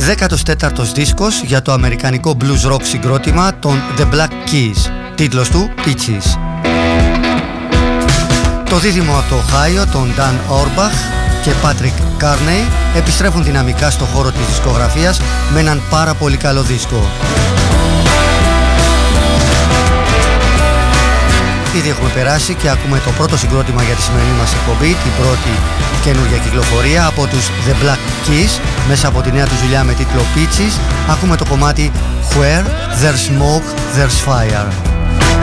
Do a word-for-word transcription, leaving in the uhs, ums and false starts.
δέκατος τέταρτος δίσκος για το αμερικανικό blues rock συγκρότημα των The Black Keys, τίτλος του Peaches. Το δίδυμο από το Ohio, τον Dan Auerbach και Patrick Carney, επιστρέφουν δυναμικά στο χώρο της δισκογραφίας με έναν πάρα πολύ καλό δίσκο. Ήδη έχουμε περάσει και ακούμε το πρώτο συγκρότημα για τη σημερινή μας εκπομπή, την πρώτη καινούργια κυκλοφορία από τους The Black Keys, μέσα από τη νέα τους δουλειά με τίτλο Peaches. Ακούμε το κομμάτι Where There's Smoke, There's Fire.